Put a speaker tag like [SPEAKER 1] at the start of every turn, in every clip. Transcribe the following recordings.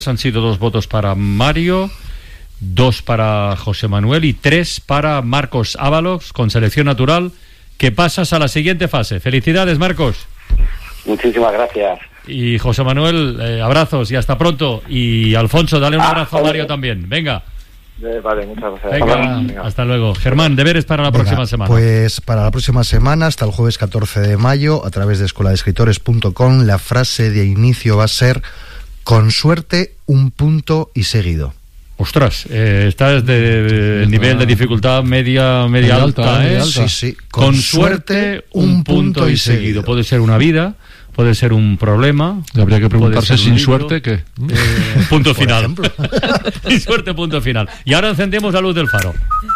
[SPEAKER 1] Han sido 2 votos para Mario, 2 para José Manuel y 3 para Marcos Ábalos, con selección natural, que pasas a la siguiente fase. Felicidades, Marcos.
[SPEAKER 2] Muchísimas gracias.
[SPEAKER 1] Y José Manuel, abrazos y hasta pronto. Y Alfonso, dale un abrazo a Mario también. Venga.
[SPEAKER 2] Vale, muchas gracias.
[SPEAKER 1] Venga, hasta luego. Germán, deberes para la próxima semana.
[SPEAKER 3] Pues para la próxima semana, hasta el jueves 14 de mayo, a través de escoladeescritores.com, la frase de inicio va a ser: con suerte, un punto y seguido.
[SPEAKER 1] Ostras, estás de nivel de dificultad media alta, ¿eh?
[SPEAKER 3] Sí, sí.
[SPEAKER 1] Con suerte, un punto y seguido. Puede ser una vida, puede ser un problema.
[SPEAKER 4] Habría que preguntarse sin suerte qué.
[SPEAKER 1] Punto final. Sin suerte, punto final. Y ahora encendemos la luz del faro.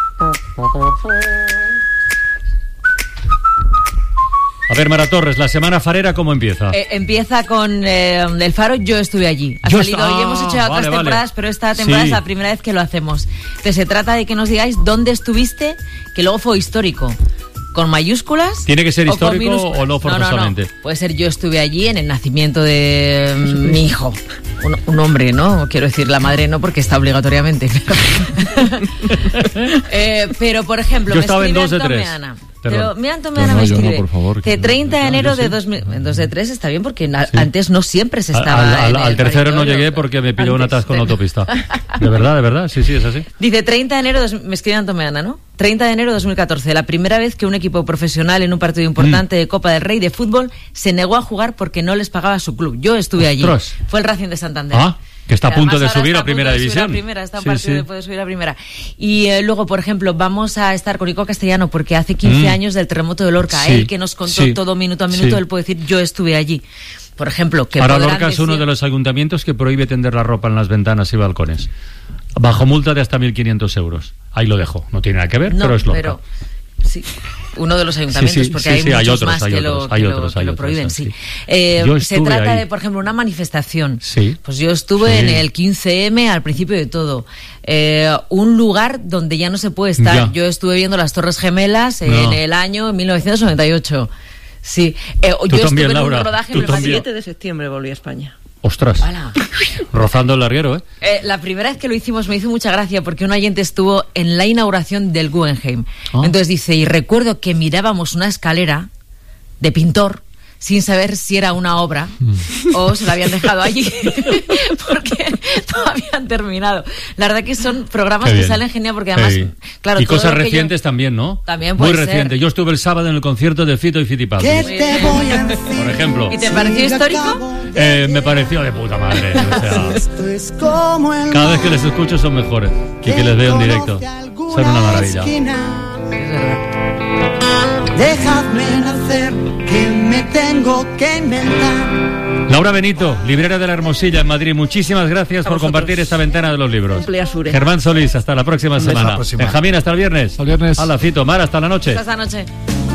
[SPEAKER 1] A ver, Mara Torres, la semana farera, ¿cómo empieza?
[SPEAKER 5] Empieza con el faro, yo estuve allí. Ha salido hoy, hemos hecho otras temporadas, pero esta temporada es la primera vez que lo hacemos. Entonces se trata de que nos digáis dónde estuviste, que luego fue histórico. ¿Con mayúsculas?
[SPEAKER 1] ¿Tiene que ser histórico o no forzosamente?
[SPEAKER 5] No. Puede ser yo estuve allí en el nacimiento de mi hijo. Un hombre, ¿no? Quiero decir, la madre no, porque está obligatoriamente. Pero por ejemplo,
[SPEAKER 1] yo estaba en 2 de 3.
[SPEAKER 5] Pero mira, Antomeana me escribe.
[SPEAKER 4] No, por favor,
[SPEAKER 5] que 30 de enero de 2000. En 2 de 3 está bien, porque antes no siempre se estaba.
[SPEAKER 1] Al tercero no llegué porque me pilló un atasco en la autopista. De verdad, sí, es así.
[SPEAKER 5] Dice 30 de enero, me escribe Antomeana, ¿no? 30 de enero de 2014, la primera vez que un equipo profesional en un partido importante de Copa del Rey de fútbol se negó a jugar porque no les pagaba su club. Yo estuve allí. Fue el Racing de Santander.
[SPEAKER 1] Que está a punto de subir a primera división.
[SPEAKER 5] Está a partido de subir a primera. Y luego, por ejemplo, vamos a estar con Ico Castellano porque hace 15 años del terremoto de Lorca. Él que nos contó todo minuto a minuto, él puede decir, yo estuve allí. Por ejemplo, que
[SPEAKER 1] ahora Lorca es uno de los ayuntamientos que prohíbe tender la ropa en las ventanas y balcones. Bajo multa de hasta 1.500 euros. Ahí lo dejo. No tiene nada que ver, pero es Lorca.
[SPEAKER 5] Pero, sí, uno de los ayuntamientos, porque hay muchos
[SPEAKER 1] otros,
[SPEAKER 5] más que lo prohíben. Se trata de, por ejemplo, una manifestación.
[SPEAKER 1] Sí.
[SPEAKER 5] Pues yo estuve en el 15M al principio de todo. Un lugar donde ya no se puede estar. Yo estuve viendo las Torres Gemelas en el año 1998. Sí. Yo estuve en un rodaje el 7 de septiembre, volví a España.
[SPEAKER 1] Ostras, rozando el larguero, ¿eh?
[SPEAKER 5] La primera vez que lo hicimos me hizo mucha gracia porque un oyente estuvo en la inauguración del Guggenheim. Entonces dice, y recuerdo que mirábamos una escalera de pintor sin saber si era una obra o se la habían dejado allí porque no habían terminado. La verdad que son programas que salen genial porque además, claro,
[SPEAKER 1] y cosas recientes también, ¿no?
[SPEAKER 5] También puede
[SPEAKER 1] muy reciente. Yo estuve el sábado en el concierto de Fito y Fitipaldi. Por ejemplo.
[SPEAKER 5] ¿Y te pareció histórico?
[SPEAKER 1] Me pareció de puta madre. O sea, cada vez que les escucho son mejores que les veo en directo. Son una maravilla.
[SPEAKER 5] Es verdad.
[SPEAKER 6] Dejadme nacer, que me tengo que inventar.
[SPEAKER 1] Laura Benito, librera de La Hermosilla en Madrid, muchísimas gracias por compartir esta ventana de los libros. Germán Solís, hasta la próxima semana. Benjamín, hasta el viernes.
[SPEAKER 4] Hasta el viernes.
[SPEAKER 1] Hala, Fito, Mar, hasta la noche.
[SPEAKER 5] Hasta la noche.